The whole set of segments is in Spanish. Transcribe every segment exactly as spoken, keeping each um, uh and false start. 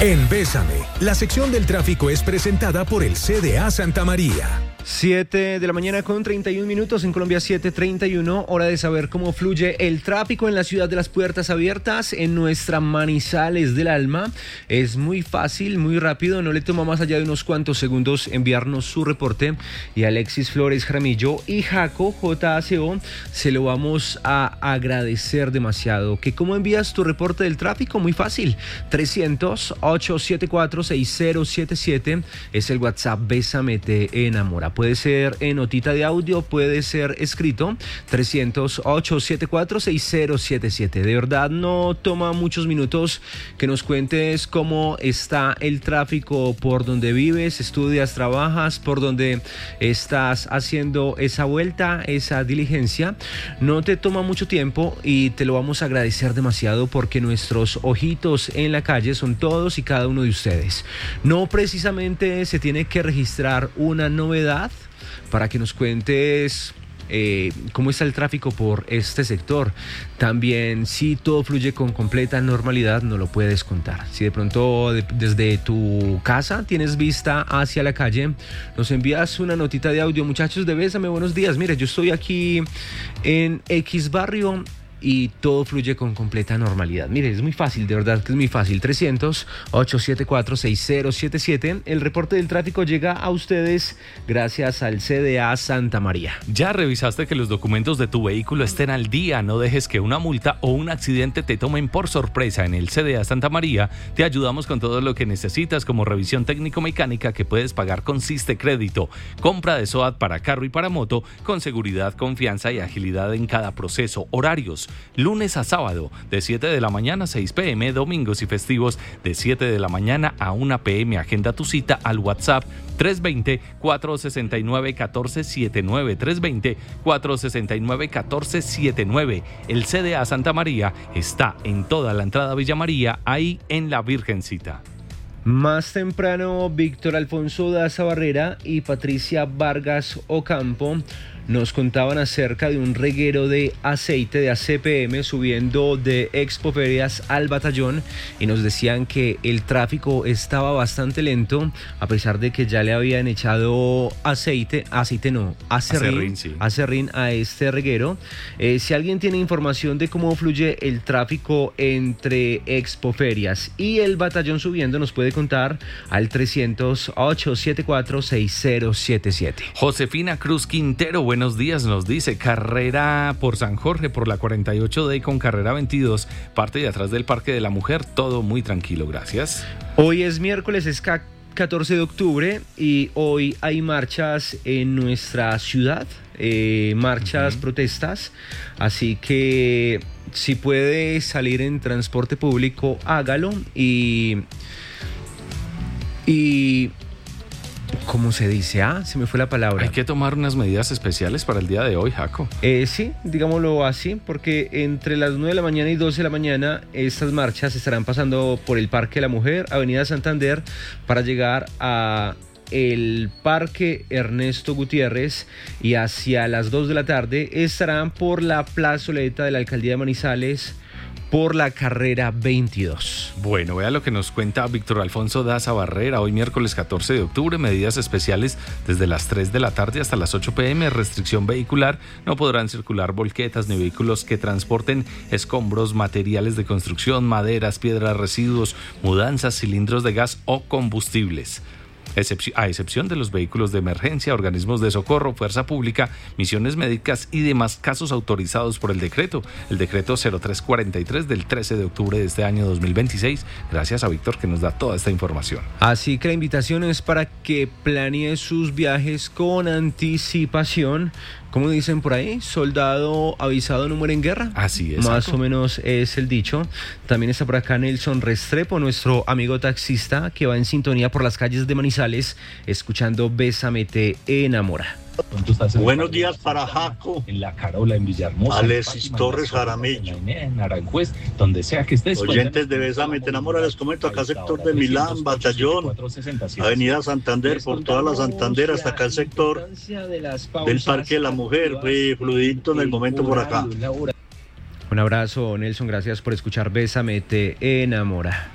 En Bésame, la sección del tráfico es presentada por el C D A Santa María. siete de la mañana con treinta y un minutos en Colombia, siete treinta y uno, hora de saber cómo fluye el tráfico en la ciudad de las puertas abiertas, en nuestra Manizales del Alma. Es muy fácil, muy rápido, no le toma más allá de unos cuantos segundos enviarnos su reporte y Alexis Flores Jaramillo y Jaco J A C O se lo vamos a agradecer demasiado. ¿Que cómo envías tu reporte del tráfico? Muy fácil, trescientos, ochocientos setenta y cuatro, sesenta setenta y siete es el WhatsApp Bésame te enamora. Puede ser en notita de audio, puede ser escrito, trescientos, ochocientos setenta y cuatro, sesenta setenta y siete. De verdad no toma muchos minutos que nos cuentes cómo está el tráfico por donde vives, estudias, trabajas, por donde estás haciendo esa vuelta, esa diligencia. No te toma mucho tiempo y te lo vamos a agradecer demasiado porque nuestros ojitos en la calle son todos y cada uno de ustedes. No precisamente se tiene que registrar una novedad para que nos cuentes eh, cómo está el tráfico por este sector. También, si todo fluye con completa normalidad, no lo puedes contar. Si de pronto de, desde tu casa tienes vista hacia la calle, nos envías una notita de audio. Muchachos de Bésame, buenos días. Mire, yo estoy aquí en X barrio y todo fluye con completa normalidad. Mire, es muy fácil, de verdad que es muy fácil. trescientos, ochocientos setenta y cuatro, sesenta setenta y siete. El reporte del tráfico llega a ustedes gracias al C D A Santa María. ¿Ya revisaste que los documentos de tu vehículo estén al día? No dejes que una multa o un accidente te tomen por sorpresa. En el C D A Santa María te ayudamos con todo lo que necesitas, como revisión técnico-mecánica que puedes pagar con Siste Crédito, compra de SOAT para carro y para moto, con seguridad, confianza y agilidad en cada proceso. Horarios: lunes a sábado de siete de la mañana a seis pe eme, domingos y festivos de siete de la mañana a una pe eme. Agenda tu cita al WhatsApp tres dos cero, cuatro seis nueve, uno cuatro siete nueve, tres dos cero, cuatro seis nueve, uno cuatro siete nueve. El C D A Santa María está en toda la entrada Villa María, ahí en la Virgencita. Más temprano, Víctor Alfonso Daza Barrera y Patricia Vargas Ocampo nos contaban acerca de un reguero de aceite de A C P M subiendo de Expoferias al Batallón y nos decían que el tráfico estaba bastante lento a pesar de que ya le habían echado aceite, aceite no, acerrín, acerrín, sí. acerrín a este reguero. Eh, si alguien tiene información de cómo fluye el tráfico entre Expoferias y el Batallón subiendo, nos puede contar al trescientos, ochocientos setenta y cuatro, sesenta setenta y siete. Josefina Cruz Quintero, buenos días, nos dice: carrera por San Jorge, por la cuarenta y ocho D con carrera veintidós, parte de atrás del Parque de la Mujer, todo muy tranquilo, gracias. Hoy es miércoles, es catorce de octubre y hoy hay marchas en nuestra ciudad, eh, marchas, uh-huh. protestas, así que si puede salir en transporte público, hágalo y... y ¿cómo se dice? Ah, se me fue la palabra. Hay que tomar unas medidas especiales para el día de hoy, Jaco. Eh, sí, digámoslo así, porque entre las nueve de la mañana y doce de la mañana estas marchas estarán pasando por el Parque de la Mujer, Avenida Santander, para llegar a el Parque Ernesto Gutiérrez, y hacia las dos de la tarde estarán por la plazoleta de la Alcaldía de Manizales, por la carrera veintidós. Bueno, vea lo que nos cuenta Víctor Alfonso Daza Barrera. Hoy miércoles catorce de octubre, medidas especiales desde las tres de la tarde hasta las ocho pe eme. Restricción vehicular: no podrán circular volquetas ni vehículos que transporten escombros, materiales de construcción, maderas, piedras, residuos, mudanzas, cilindros de gas o combustibles. A excepción de los vehículos de emergencia, organismos de socorro, fuerza pública, misiones médicas y demás casos autorizados por el decreto, el decreto cero tres cuarenta y tres del trece de octubre de este año dos mil veintiséis. Gracias a Víctor que nos da toda esta información. Así que la invitación es para que planee sus viajes con anticipación. Como dicen por ahí, soldado avisado no muere en guerra. Así es. Más Jaco. o menos es el dicho. También está por acá Nelson Restrepo, nuestro amigo taxista, que va en sintonía por las calles de Manizales, escuchando Bésame te enamora. Buenos días para Jaco, en La Carola, en Villahermosa, Alexis Torres Jaramillo, en Aranjuez, donde sea que estés. Oyentes de Bésame te enamora, les comento acá sector de Milán, Batallón, Avenida Santander, por toda la Santander hasta acá el sector del Parque de la Mujer, fue fluidito en el momento por acá. Un abrazo, Nelson, gracias por escuchar Bésame te enamora.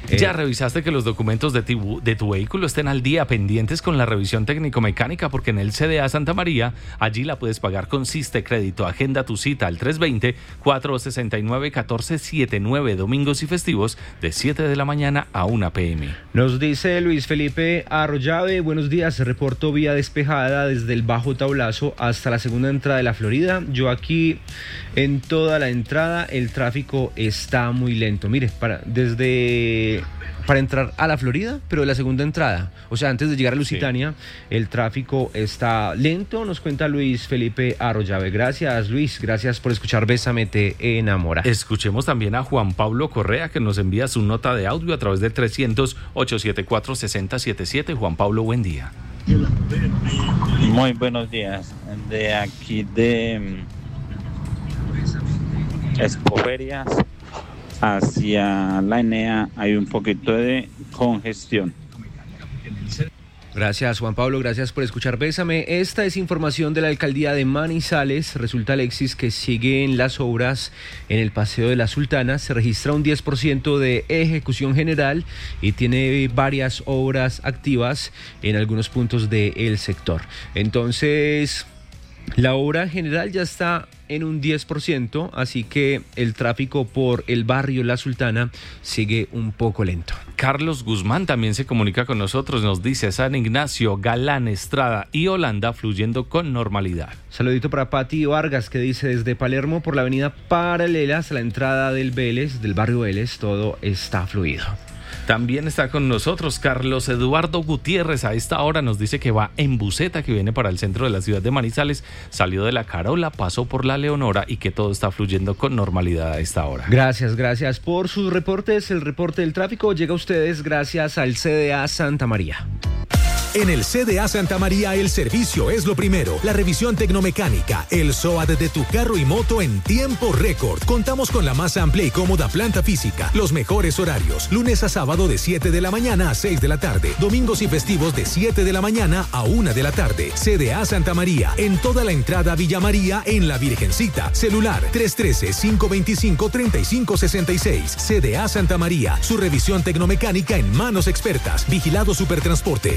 ¿Ya Eh, revisaste que los documentos de tu, de tu vehículo estén al día, pendientes con la revisión técnico-mecánica? Porque en el C D A Santa María, allí la puedes pagar con Siste Crédito. Agenda tu cita al tres dos cero, cuatro seis nueve, uno cuatro siete nueve, domingos y festivos de siete de la mañana a una pe eme. Nos dice Luis Felipe Arroyave, buenos días, reporto vía despejada desde el Bajo Tablazo hasta la segunda entrada de la Florida. Yo aquí en toda la entrada el tráfico está muy lento. Mire, para, desde para entrar a la Florida, pero de la segunda entrada, o sea, antes de llegar a Lusitania, sí, el tráfico está lento, nos cuenta Luis Felipe Arroyave. Gracias, Luis, gracias por escuchar Bésame te enamora. Escuchemos también a Juan Pablo Correa, que nos envía su nota de audio a través del trescientos, ochocientos setenta y cuatro, sesenta setenta y siete. Juan Pablo, buen día. Muy buenos días. De aquí de Expoferias hacia la Enea hay un poquito de congestión. Gracias, Juan Pablo, gracias por escuchar Bésame. Esta es información de la alcaldía de Manizales. Resulta, Alexis, que siguen las obras en el Paseo de la Sultana. Se registra un diez por ciento de ejecución general y tiene varias obras activas en algunos puntos del sector. Entonces, la obra general ya está en un diez por ciento, así que el tráfico por el barrio La Sultana sigue un poco lento. Carlos Guzmán también se comunica con nosotros, nos dice San Ignacio, Galán, Estrada y Holanda fluyendo con normalidad. Saludito para Pati Vargas, que dice desde Palermo por la avenida paralela hasta la entrada del Vélez, del barrio Vélez, todo está fluido. También está con nosotros Carlos Eduardo Gutiérrez. A esta hora nos dice que va en buseta, que viene para el centro de la ciudad de Manizales, salió de la Carola, pasó por la Leonora y que todo está fluyendo con normalidad a esta hora. Gracias, gracias por sus reportes. El reporte del tráfico llega a ustedes gracias al C D A Santa María. En el C D A Santa María el servicio es lo primero. La revisión tecnomecánica, el S O A T de tu carro y moto en tiempo récord. Contamos con la más amplia y cómoda planta física, los mejores horarios, lunes a sábado de siete de la mañana a seis de la tarde, domingos y festivos de siete de la mañana a una de la tarde. C D A Santa María, en toda la entrada Villa María en La Virgencita. Celular tres uno tres, cinco dos cinco, tres cinco seis seis. C D A Santa María, su revisión tecnomecánica en manos expertas. Vigilado Supertransporte.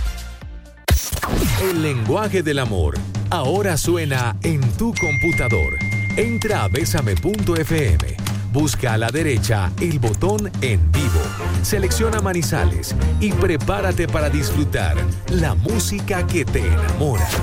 El lenguaje del amor ahora suena en tu computador. Entra a bésame punto efe eme. Busca a la derecha el botón En Vivo. Selecciona Manizales y prepárate para disfrutar la música que te enamora.